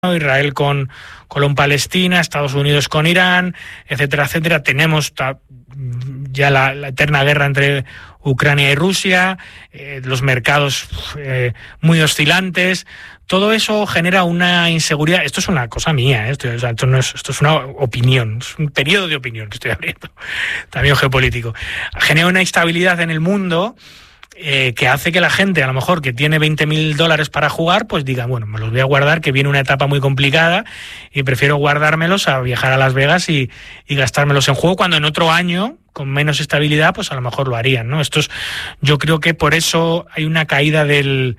Israel con Palestina, Estados Unidos con Irán, etcétera, etcétera. Tenemos ya la eterna guerra entre Ucrania y Rusia, los mercados muy oscilantes. Todo eso genera una inseguridad. Esto es una cosa mía, esto es una opinión, es un periodo de opinión que estoy abriendo, también geopolítico. Genera una instabilidad en el mundo que hace que la gente, a lo mejor que tiene $20,000 para jugar, pues diga, bueno, me los voy a guardar, que viene una etapa muy complicada y prefiero guardármelos a viajar a Las Vegas y gastármelos en juego, cuando en otro año, con menos estabilidad, pues a lo mejor lo harían, ¿no? Yo creo que por eso hay una caída del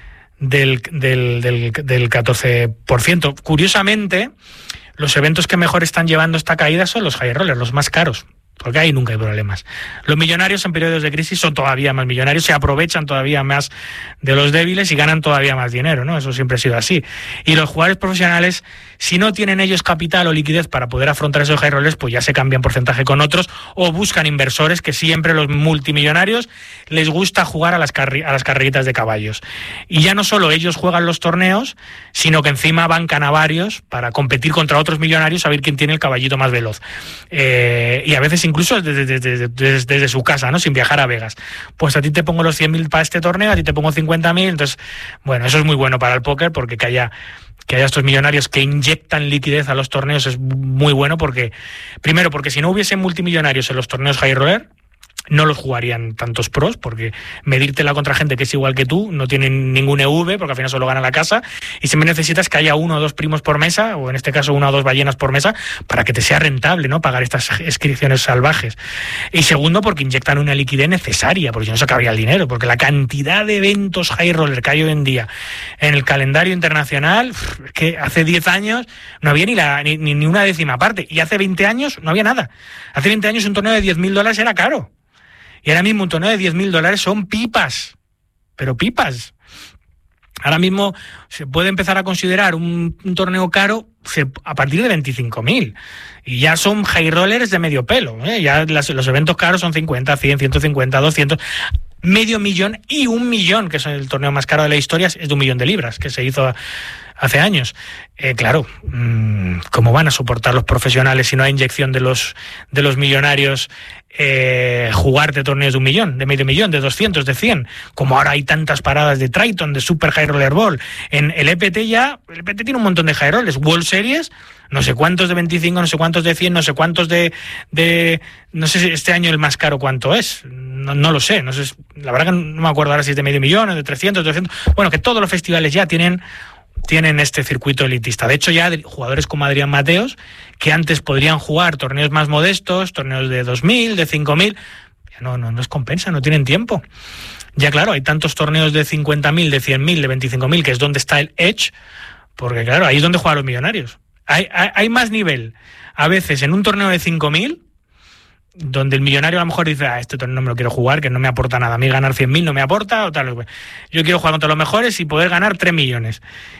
14%. Curiosamente, los eventos que mejor están llevando esta caída son los high rollers, los más caros, porque ahí nunca hay problemas. Los millonarios en periodos de crisis son todavía más millonarios, se aprovechan todavía más de los débiles y ganan todavía más dinero, ¿no? Eso siempre ha sido así. Y los jugadores profesionales, si no tienen ellos capital o liquidez para poder afrontar esos high rollers, pues ya se cambian porcentaje con otros o buscan inversores, que siempre los multimillonarios les gusta jugar a las carreritas de caballos. Y ya no solo ellos juegan los torneos, sino que encima bancan a varios para competir contra otros millonarios a ver quién tiene el caballito más veloz. Y a veces incluso desde su casa, ¿no? Sin viajar a Vegas. Pues a ti te pongo los 100.000 para este torneo, a ti te pongo 50.000, entonces, bueno, eso es muy bueno para el póker, porque que haya estos millonarios que inyectan liquidez a los torneos es muy bueno, porque primero, porque si no hubiesen multimillonarios en los torneos high roller, no los jugarían tantos pros, porque medírtela contra gente que es igual que tú no tienen ningún EV, porque al final solo gana la casa, y siempre necesitas que haya 1 o 2 primos por mesa, o en este caso 1 o 2 ballenas por mesa, para que te sea rentable, ¿no?, pagar estas inscripciones salvajes. Y segundo, porque inyectan una liquidez necesaria, porque si no se acabaría el dinero, porque la cantidad de eventos high roller que hay hoy en día en el calendario internacional, es que hace 10 años no había ni una décima parte, y hace 20 años no había nada. Hace 20 años un torneo de $10,000 era caro. Y ahora mismo un torneo de $10,000 son pipas, pero pipas. Ahora mismo se puede empezar a considerar un torneo caro a partir de 25.000. Y ya son high rollers de medio pelo, ¿eh? Ya los eventos caros son 50, 100, 150, 200... medio millón y 1 millón, que es el torneo más caro de la historia, es de 1 millón de libras, que se hizo hace años. Claro, ¿cómo van a soportar los profesionales si no hay inyección de los millonarios jugarte torneos de 1 millón, de medio millón, de 200, de 100? Como ahora hay tantas paradas de Triton, de Super High Roller Ball. En el EPT el EPT tiene un montón de high rollers, World Series, no sé cuántos de 25, no sé cuántos de 100, no sé cuántos de no sé si este año el más caro cuánto es, no lo sé, no sé, la verdad que no me acuerdo ahora si es de medio millón o de 300, bueno, que todos los festivales ya tienen este circuito elitista. De hecho, ya jugadores como Adrián Mateos, que antes podrían jugar torneos más modestos, torneos de 2.000, de 5.000, no les compensa, no tienen tiempo. Ya claro, hay tantos torneos de 50.000, de 100.000, de 25.000, que es donde está el edge, porque claro, ahí es donde juegan los millonarios. Hay más nivel a veces en un torneo de 5.000, donde el millonario a lo mejor dice, este torneo no me lo quiero jugar, que no me aporta nada, a mí ganar 100.000 no me aporta, o tal. Yo quiero jugar contra los mejores y poder ganar 3 millones.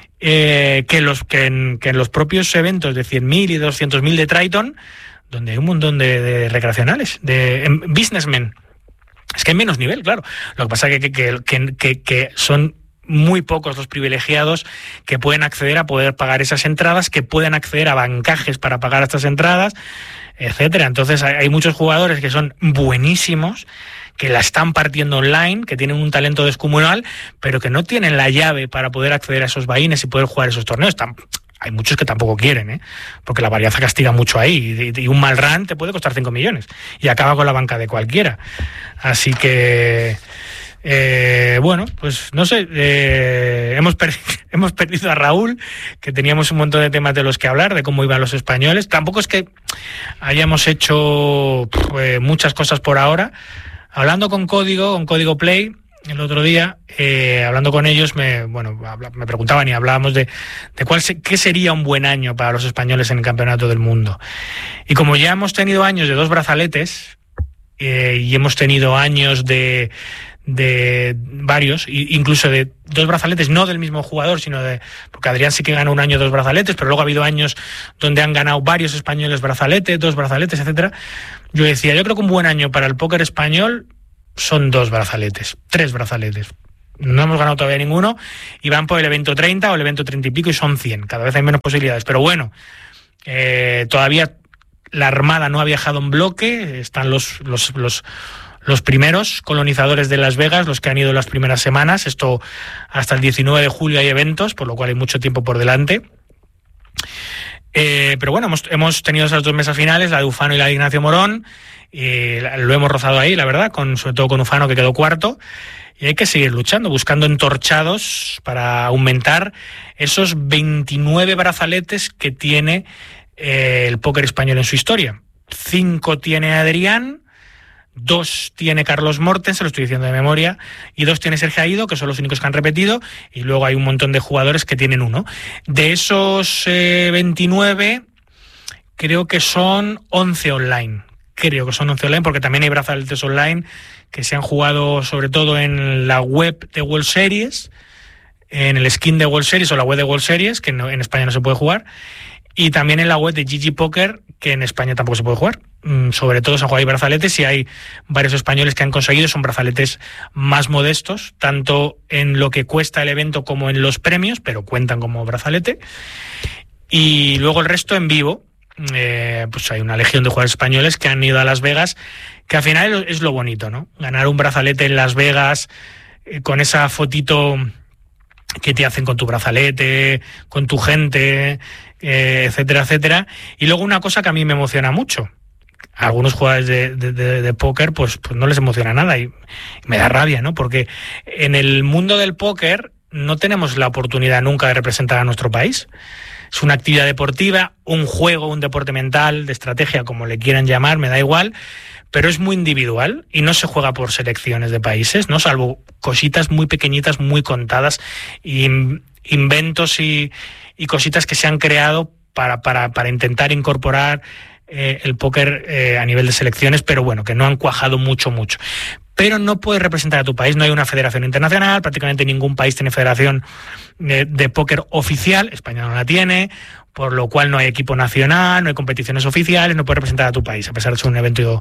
Que en los propios eventos de 100.000 y 200.000 de Triton, donde hay un montón de recreacionales, de businessmen. Es que hay menos nivel, claro. Lo que pasa es que son muy pocos los privilegiados que pueden acceder a poder pagar esas entradas, que pueden acceder a bancajes para pagar estas entradas, etcétera. Entonces hay muchos jugadores que son buenísimos, que la están partiendo online, que tienen un talento descomunal, pero que no tienen la llave para poder acceder a esos buy-ins y poder jugar esos torneos. Hay muchos que tampoco quieren, porque la varianza castiga mucho ahí, y un mal run te puede costar 5 millones y acaba con la banca de cualquiera. Así que bueno, pues no sé, hemos perdido a Raúl, que teníamos un montón de temas de los que hablar, de cómo iban los españoles. Tampoco es que hayamos hecho muchas cosas por ahora. Hablando con Código Play, el otro día, hablando con ellos, me preguntaban y hablábamos de qué sería un buen año para los españoles en el Campeonato del Mundo. Y como ya hemos tenido años de 2 brazaletes, y hemos tenido años de varios, incluso de 2 brazaletes, no del mismo jugador, sino porque Adrián sí que ganó un año 2 brazaletes, pero luego ha habido años donde han ganado varios españoles brazaletes, 2 brazaletes, etcétera. Yo decía, yo creo que un buen año para el póker español son 2 brazaletes, 3 brazaletes. no hemos ganado todavía ninguno, y van por el evento 30 o el evento 30 y pico y son 100. Cada vez hay menos posibilidades. Pero bueno, todavía la Armada no ha viajado en bloque, están los primeros colonizadores de Las Vegas, los que han ido las primeras semanas. Esto hasta el 19 de julio hay eventos, por lo cual hay mucho tiempo por delante. Pero bueno, hemos tenido esas 2 mesas finales, la de Ufano y la de Ignacio Morón, y lo hemos rozado ahí, la verdad, sobre todo con Ufano, que quedó cuarto. Y hay que seguir luchando, buscando entorchados para aumentar esos 29 brazaletes que tiene el póker español en su historia. 5 tiene Adrián, 2 tiene Carlos Morten, se lo estoy diciendo de memoria, y 2 tiene Sergio Aido, que son los únicos que han repetido, y luego hay un montón de jugadores que tienen 1. De esos 29, creo que son 11 online. Creo que son 11 online, porque también hay brazaletes online que se han jugado sobre todo en la web de World Series, en el skin de World Series o la web de World Series, que en España no se puede jugar, y también en la web de GG Poker, que en España tampoco se puede jugar. Sobre todo se han jugado ahí brazaletes, y hay varios españoles que han conseguido, son brazaletes más modestos, tanto en lo que cuesta el evento como en los premios, pero cuentan como brazalete. Y luego el resto en vivo, pues hay una legión de jugadores españoles que han ido a Las Vegas, que al final es lo bonito, ¿no? Ganar un brazalete en Las Vegas, con esa fotito que te hacen con tu brazalete, con tu gente, etcétera, etcétera. Y luego una cosa que a mí me emociona mucho. A algunos jugadores de póker pues no les emociona nada y me da rabia, ¿no? Porque en el mundo del póker no tenemos la oportunidad nunca de representar a nuestro país. Es una actividad deportiva, un juego, un deporte mental, de estrategia, como le quieran llamar, me da igual, pero es muy individual y no se juega por selecciones de países, ¿no? Salvo cositas muy pequeñitas, muy contadas, y inventos y cositas que se han creado para intentar incorporar el póker a nivel de selecciones, pero bueno, que no han cuajado mucho. Pero no puedes representar a tu país, no hay una federación internacional, prácticamente ningún país tiene federación de póker oficial, España no la tiene, por lo cual no hay equipo nacional, no hay competiciones oficiales, no puedes representar a tu país, a pesar de ser un evento,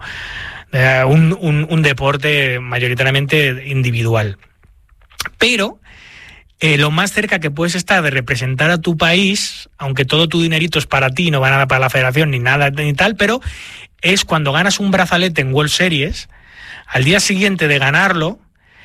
un deporte mayoritariamente individual. Pero lo más cerca que puedes estar de representar a tu país, aunque todo tu dinerito es para ti, no va nada para la federación ni nada ni tal, pero es cuando ganas un brazalete en World Series. Al día siguiente de ganarlo,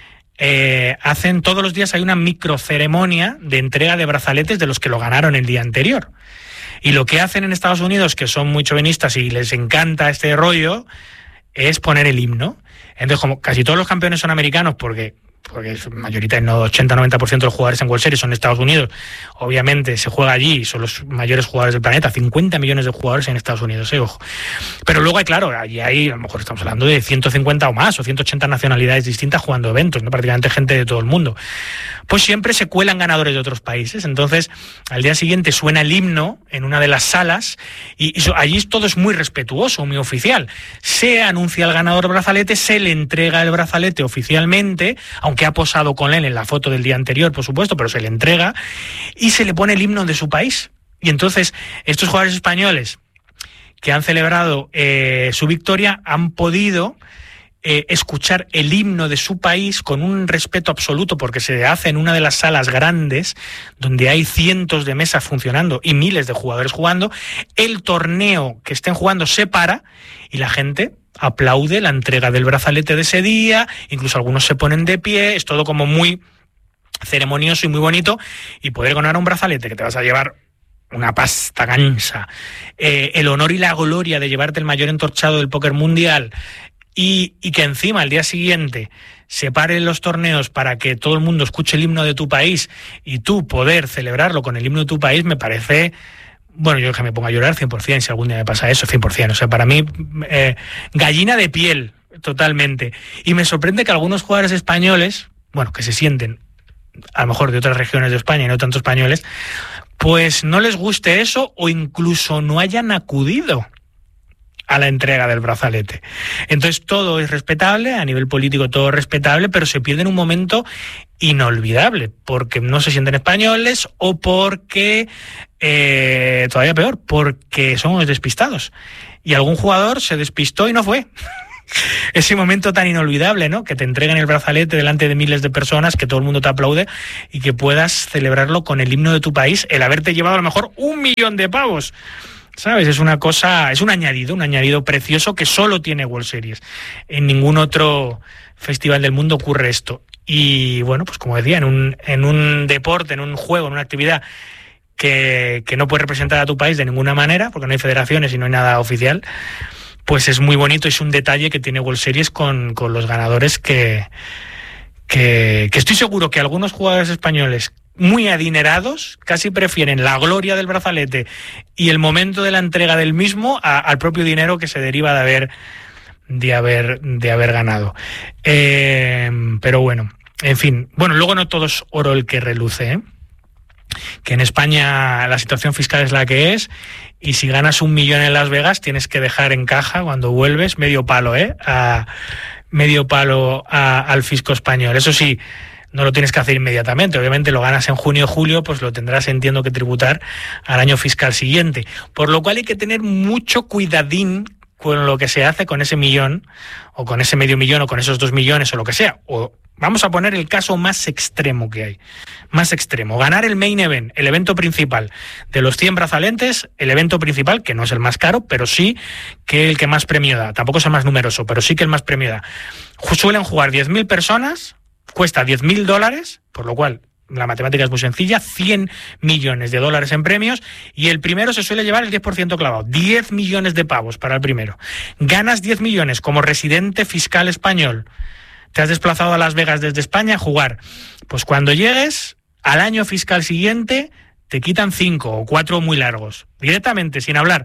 hacen todos los días, hay una microceremonia de entrega de brazaletes de los que lo ganaron el día anterior. Y lo que hacen en Estados Unidos, que son muy chauvinistas y les encanta este rollo, es poner el himno. Entonces, como casi todos los campeones son americanos, porque mayoritario, no, 80-90% de los jugadores en World Series son de Estados Unidos, obviamente se juega allí, son los mayores jugadores del planeta, 50 millones de jugadores en Estados Unidos, ojo. Pero luego allí hay, a lo mejor estamos hablando de 150 o más, o 180 nacionalidades distintas jugando eventos, ¿no? Prácticamente gente de todo el mundo. Pues siempre se cuelan ganadores de otros países. Entonces, al día siguiente suena el himno en una de las salas y allí todo es muy respetuoso, muy oficial. Se anuncia el ganador del brazalete, se le entrega el brazalete oficialmente, aunque ha posado con él en la foto del día anterior, por supuesto, pero se le entrega y se le pone el himno de su país. Y entonces, estos jugadores españoles que han celebrado su victoria han podido escuchar el himno de su país con un respeto absoluto, porque se hace en una de las salas grandes donde hay cientos de mesas funcionando y miles de jugadores jugando. El torneo que estén jugando se para y la gente aplaude la entrega del brazalete de ese día, incluso algunos se ponen de pie, es todo como muy ceremonioso y muy bonito. Y poder ganar un brazalete que te vas a llevar una pasta gansa, el honor y la gloria de llevarte el mayor entorchado del póker mundial, y que encima al día siguiente se paren los torneos para que todo el mundo escuche el himno de tu país y tú poder celebrarlo con el himno de tu país, me parece... Bueno, yo que me pongo a llorar 100%, si algún día me pasa eso, 100%. O sea, para mí, gallina de piel, totalmente. Y me sorprende que algunos jugadores españoles, bueno, que se sienten a lo mejor de otras regiones de España y no tanto españoles, pues no les guste eso o incluso no hayan acudido a la entrega del brazalete. Entonces todo es respetable, a nivel político todo es respetable, pero se pierde en un momento inolvidable, porque no se sienten españoles o porque, todavía peor, porque somos despistados. Y algún jugador se despistó y no fue. ese momento tan inolvidable, ¿no? Que te entreguen el brazalete delante de miles de personas, que todo el mundo te aplaude y que puedas celebrarlo con el himno de tu país, el haberte llevado a lo mejor 1 millón de pavos. ¿Sabes? Es una cosa, es un añadido precioso que solo tiene World Series. En ningún otro festival del mundo ocurre esto. Y bueno, pues como decía, en un deporte, en un juego, en una actividad que no puede representar a tu país de ninguna manera, porque no hay federaciones y no hay nada oficial, pues es muy bonito, es un detalle que tiene World Series con los ganadores que estoy seguro que algunos jugadores españoles muy adinerados casi prefieren la gloria del brazalete y el momento de la entrega del mismo al propio dinero que se deriva de haber ganado. Pero bueno, en fin, bueno, luego no todo es oro el que reluce, ¿eh? Que en España la situación fiscal es la que es, y si ganas 1 millón en Las Vegas tienes que dejar en caja cuando vuelves medio palo, al fisco español. Eso sí, no lo tienes que hacer inmediatamente. Obviamente lo ganas en junio o julio, pues lo tendrás, entiendo, que tributar al año fiscal siguiente. Por lo cual hay que tener mucho cuidadín con lo que se hace con ese millón, o con ese medio millón, o con esos 2 millones, o lo que sea. O vamos a poner el caso más extremo que hay. Más extremo. Ganar el main event, el evento principal de los 100 brazaletes, el evento principal, que no es el más caro, pero sí que el que más premio da. Tampoco es el más numeroso, pero sí que el más premio da. Suelen jugar 10.000 personas, cuesta $10.000, por lo cual la matemática es muy sencilla, $100 millones en premios, y el primero se suele llevar el 10% clavado, 10 millones de pavos para el primero. Ganas 10 millones como residente fiscal español. Te has desplazado a Las Vegas desde España a jugar. Pues cuando llegues al año fiscal siguiente, te quitan 5 o 4 muy largos, directamente, sin hablar.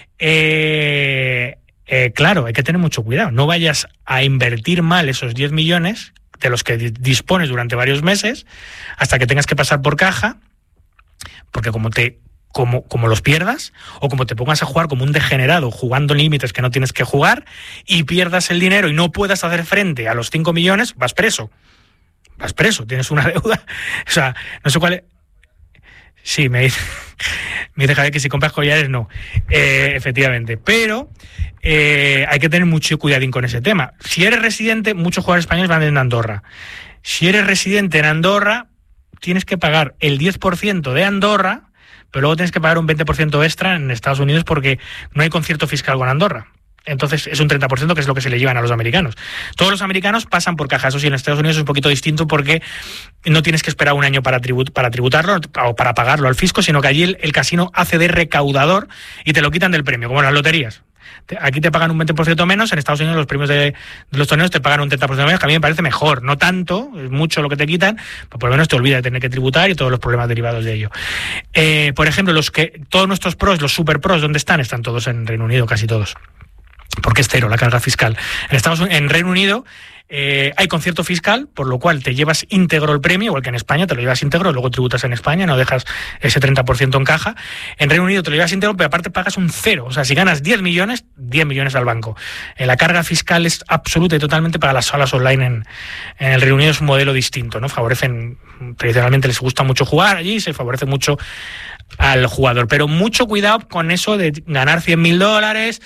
Claro, hay que tener mucho cuidado. No vayas a invertir mal esos 10 millones de los que dispones durante varios meses hasta que tengas que pasar por caja, porque como los pierdas, o como te pongas a jugar como un degenerado jugando límites que no tienes que jugar y pierdas el dinero y no puedas hacer frente a los 5 millones, vas preso, tienes una deuda. O sea, no sé cuál es. Sí, me dice Javier que si compras collares no, efectivamente, pero hay que tener mucho cuidadín con ese tema. Si eres residente, muchos jugadores españoles van en Andorra. Si eres residente en Andorra, tienes que pagar el 10% de Andorra, pero luego tienes que pagar un 20% extra en Estados Unidos porque no hay concierto fiscal con Andorra. Entonces es un 30%, que es lo que se le llevan a los americanos. Todos los americanos pasan por caja. Eso sí, en Estados Unidos es un poquito distinto porque no tienes que esperar un año para tributarlo o para pagarlo al fisco, sino que allí el casino hace de recaudador y te lo quitan del premio, como las loterías. Aquí te pagan un 20% menos, en Estados Unidos los premios de los torneos te pagan un 30% menos, que a mí me parece mejor. No tanto, es mucho lo que te quitan, pero por lo menos te olvidas de tener que tributar y todos los problemas derivados de ello. Por ejemplo, todos nuestros pros, los super pros, ¿dónde están? Están todos en Reino Unido, casi todos. Porque es cero la carga fiscal. En Reino Unido hay concierto fiscal, por lo cual te llevas íntegro el premio, igual que en España te lo llevas íntegro, luego tributas en España, no dejas ese 30% en caja. En Reino Unido te lo llevas íntegro, pero aparte pagas un cero. O sea, si ganas 10 millones al banco. La carga fiscal es absoluta y totalmente para las salas online en el Reino Unido. Es un modelo distinto, ¿no? Tradicionalmente les gusta mucho jugar allí, se favorece mucho al jugador, pero mucho cuidado con eso de ganar $100.000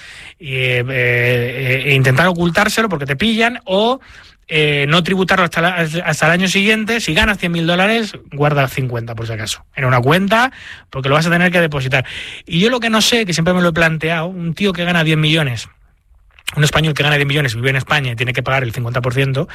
e intentar ocultárselo porque te pillan, o no tributarlo hasta el año siguiente. Si ganas $100.000, guarda 50 por si acaso en una cuenta, porque lo vas a tener que depositar. Y yo lo que no sé, que siempre me lo he planteado, un tío que gana 10 millones, un español que gana 10 millones, vive en España y tiene que pagar el 50%,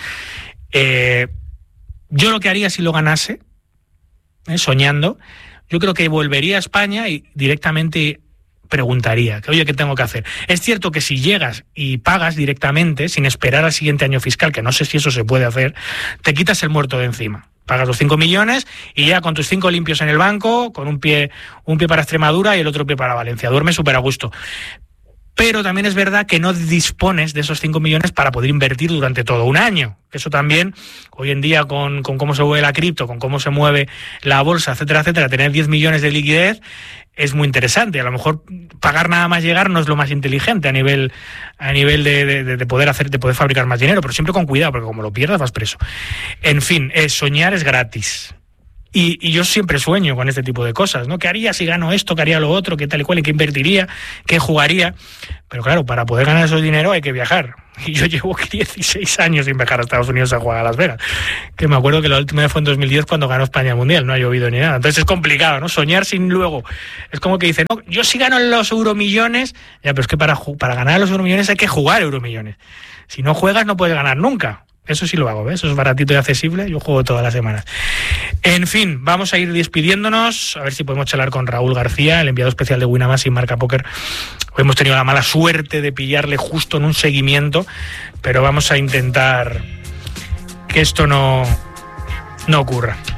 yo lo que haría si lo ganase, soñando, yo creo que volvería a España y directamente preguntaría, oye, ¿qué tengo que hacer? Es cierto que si llegas y pagas directamente, sin esperar al siguiente año fiscal, que no sé si eso se puede hacer, te quitas el muerto de encima. Pagas los 5 millones y ya con tus 5 limpios en el banco, con un pie para Extremadura y el otro pie para Valencia. Duermes súper a gusto. Pero también es verdad que no dispones de esos 5 millones para poder invertir durante todo un año. Eso también, hoy en día, con cómo se mueve la cripto, con cómo se mueve la bolsa, etcétera, etcétera, tener 10 millones de liquidez es muy interesante. A lo mejor pagar nada más llegar no es lo más inteligente a nivel de poder fabricar más dinero, pero siempre con cuidado, porque como lo pierdas vas preso. En fin, soñar es gratis. Y yo siempre sueño con este tipo de cosas, ¿no? ¿Qué haría si gano esto? ¿Qué haría lo otro? ¿Qué tal y cual? ¿En qué invertiría? ¿Qué jugaría? Pero claro, para poder ganar ese dinero hay que viajar. Y yo llevo 16 años sin viajar a Estados Unidos a jugar a Las Vegas. Que me acuerdo que la última vez fue en 2010 cuando ganó España el Mundial. No ha llovido ni nada. Entonces es complicado, ¿no? Soñar sin luego. Es como que dicen, no, yo sí gano los euromillones. Ya, pero es que para ganar los euromillones hay que jugar euromillones. Si no juegas no puedes ganar nunca. Eso sí lo hago, ¿ves? Eso es baratito y accesible. Yo juego todas las semanas. En fin, vamos a ir despidiéndonos. A ver si podemos charlar con Raúl García, el enviado especial de Winamax y Marca Póker. Hoy hemos tenido la mala suerte de pillarle justo en un seguimiento, pero vamos a intentar que esto no ocurra.